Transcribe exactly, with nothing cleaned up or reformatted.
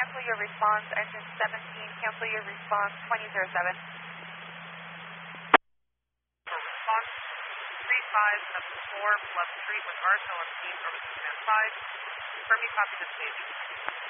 cancel your response, engine seventeen, cancel your response, twenty oh seven. For response, three five seven four, Bluff Street with R S L M T, service command five. Confirm you copy the stage.